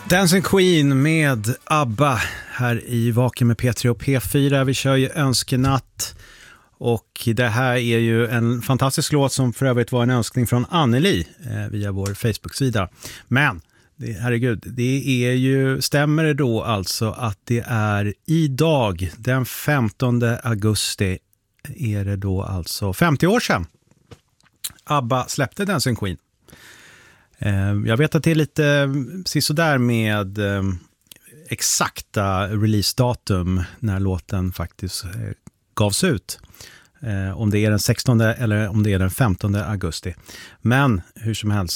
Dancing Queen med ABBA här i Vaken med P3 och P4. Vi kör ju önskenatt och det här är ju en fantastisk låt som för övrigt var en önskning från Anneli via vår Facebook-sida. Men herregud, det är ju, stämmer det då alltså att det är idag den 15 augusti är det då alltså 50 år sedan ABBA släppte Dancing Queen. Jag vet att det är lite sisådär med exakta releasedatum när låten faktiskt gavs ut. Om det är den 16 eller om det är den 15 augusti. Men hur som helst